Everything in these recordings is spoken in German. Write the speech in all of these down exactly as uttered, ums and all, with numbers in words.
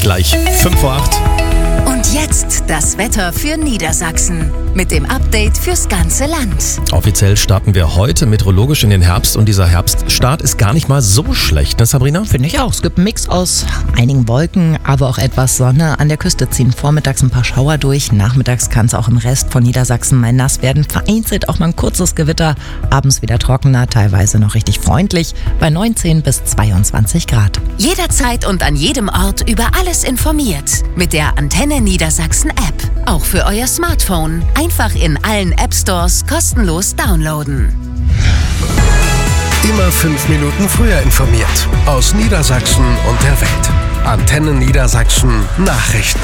Gleich fünf vor acht. Und jetzt das Wetter für Niedersachsen mit dem Update fürs ganze Land. Offiziell starten wir heute meteorologisch in den Herbst und dieser Herbststart ist gar nicht mal so schlecht, ne Sabrina? Finde ich auch. Es gibt einen Mix aus einigen Wolken, aber auch etwas Sonne. An der Küste ziehen vormittags ein paar Schauer durch. Nachmittags kann es auch im Rest von Niedersachsen mal nass werden. Vereinzelt auch mal ein kurzes Gewitter. Abends wieder trockener, teilweise noch richtig freundlich bei neunzehn bis zweiundzwanzig Grad. Jederzeit und an jedem Ort über alles informiert. Mit der Antenne Niedersachsen App. Auch für euer Smartphone. Einfach in allen App Stores kostenlos downloaden. Immer fünf Minuten früher informiert. Aus Niedersachsen und der Welt. Antenne Niedersachsen Nachrichten.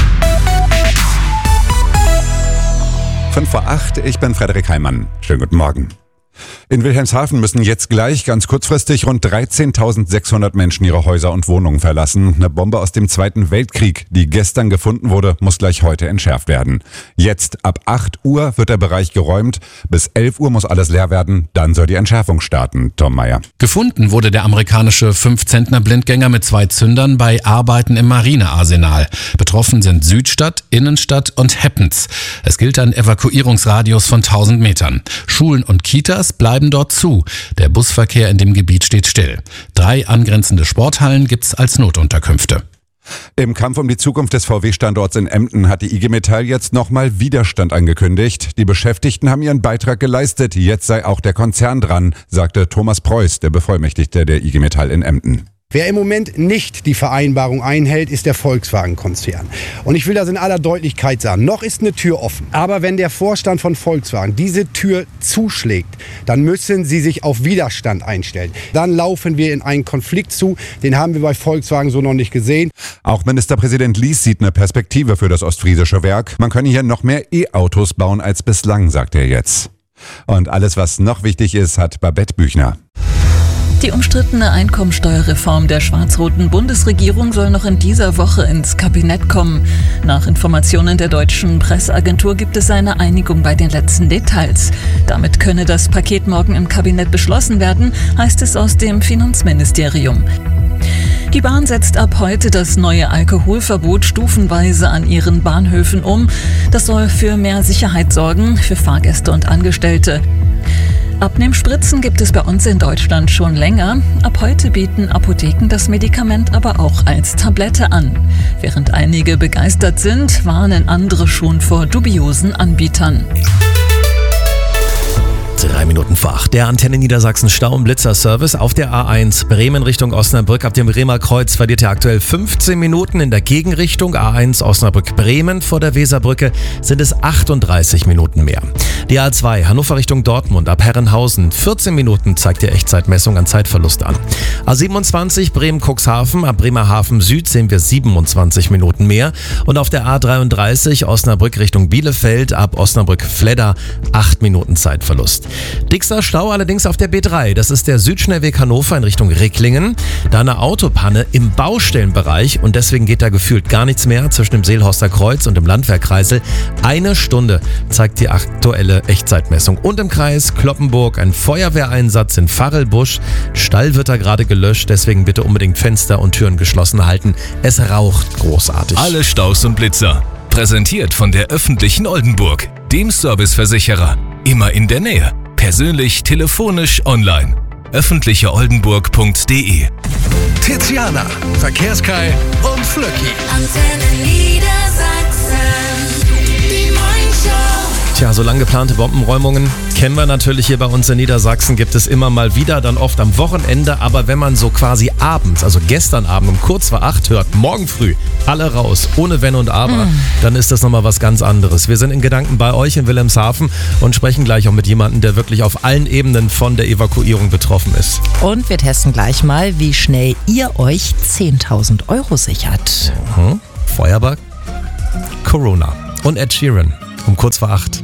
fünf vor acht, ich bin Frederik Heimann. Schönen guten Morgen. In Wilhelmshaven müssen jetzt gleich ganz kurzfristig rund dreizehntausendsechshundert Menschen ihre Häuser und Wohnungen verlassen. Eine Bombe aus dem Zweiten Weltkrieg, die gestern gefunden wurde, muss gleich heute entschärft werden. Jetzt ab acht Uhr wird der Bereich geräumt. Bis elf Uhr muss alles leer werden. Dann soll die Entschärfung starten. Tom Meyer. Gefunden wurde der amerikanische fünf-Zentner-Blindgänger mit zwei Zündern bei Arbeiten im Marinearsenal. Betroffen sind Südstadt, Innenstadt und Heppens. Es gilt ein Evakuierungsradius von tausend Metern. Schulen und Kitas bleiben dort zu. Der Busverkehr in dem Gebiet steht still. Drei angrenzende Sporthallen gibt's als Notunterkünfte. Im Kampf um die Zukunft des V W-Standorts in Emden hat die I G Metall jetzt nochmal Widerstand angekündigt. Die Beschäftigten haben ihren Beitrag geleistet. Jetzt sei auch der Konzern dran, sagte Thomas Preuß, der Bevollmächtigte der I G Metall in Emden. Wer im Moment nicht die Vereinbarung einhält, ist der Volkswagen-Konzern. Und ich will das in aller Deutlichkeit sagen. Noch ist eine Tür offen. Aber wenn der Vorstand von Volkswagen diese Tür zuschlägt, dann müssen sie sich auf Widerstand einstellen. Dann laufen wir in einen Konflikt zu. Den haben wir bei Volkswagen so noch nicht gesehen. Auch Ministerpräsident Lies sieht eine Perspektive für das ostfriesische Werk. Man könne hier noch mehr E-Autos bauen als bislang, sagt er jetzt. Und alles, was noch wichtig ist, hat Babette Büchner. Die umstrittene Einkommensteuerreform der schwarz-roten Bundesregierung soll noch in dieser Woche ins Kabinett kommen. Nach Informationen der deutschen Presseagentur gibt es eine Einigung bei den letzten Details. Damit könne das Paket morgen im Kabinett beschlossen werden, heißt es aus dem Finanzministerium. Die Bahn setzt ab heute das neue Alkoholverbot stufenweise an ihren Bahnhöfen um. Das soll für mehr Sicherheit sorgen, für Fahrgäste und Angestellte. Abnehmspritzen gibt es bei uns in Deutschland schon länger. Ab heute bieten Apotheken das Medikament aber auch als Tablette an. Während einige begeistert sind, warnen andere schon vor dubiosen Anbietern. Drei Minuten vor acht. Der Antenne Niedersachsen Stau- und Blitzer-Service auf der A eins Bremen Richtung Osnabrück. Ab dem Bremer Kreuz verliert ihr aktuell fünfzehn Minuten. In der Gegenrichtung A eins Osnabrück-Bremen vor der Weserbrücke sind es achtunddreißig Minuten mehr. Die A zwei Hannover Richtung Dortmund ab Herrenhausen. vierzehn Minuten zeigt die Echtzeitmessung an Zeitverlust an. A siebenundzwanzig Bremen-Cuxhaven. Ab Bremerhaven Süd sehen wir siebenundzwanzig Minuten mehr. Und auf der A dreiunddreißig Osnabrück Richtung Bielefeld ab Osnabrück-Fledder acht Minuten Zeitverlust. Dickster Stau allerdings auf der B drei. Das ist der Südschnellweg Hannover in Richtung Ricklingen. Da eine Autopanne im Baustellenbereich und deswegen geht da gefühlt gar nichts mehr zwischen dem Seelhorster Kreuz und dem Landwehrkreisel. Eine Stunde zeigt die aktuelle Echtzeitmessung. Und im Kreis Cloppenburg ein Feuerwehreinsatz in Farrelbusch. Stall wird da gerade gelöscht, deswegen bitte unbedingt Fenster und Türen geschlossen halten. Es raucht großartig. Alle Staus und Blitzer. Präsentiert von der öffentlichen Oldenburg, dem Serviceversicherer. Immer in der Nähe. Persönlich, telefonisch, online. öffentliche oldenburg punkt de. Tiziana, Verkehrskai und Flöcki. Antenne Niedersachsen, die Morningshow. Tja, so lang geplante Bombenräumungen kennen wir natürlich hier bei uns in Niedersachsen, gibt es immer mal wieder, dann oft am Wochenende. Aber wenn man so quasi abends, also gestern Abend um kurz vor acht hört, morgen früh, alle raus, ohne Wenn und Aber, mm. dann ist das nochmal was ganz anderes. Wir sind in Gedanken bei euch in Wilhelmshaven und sprechen gleich auch mit jemandem, der wirklich auf allen Ebenen von der Evakuierung betroffen ist. Und wir testen gleich mal, wie schnell ihr euch zehntausend Euro sichert. Mhm. Feuerwerk, Corona und Ed Sheeran um kurz vor acht.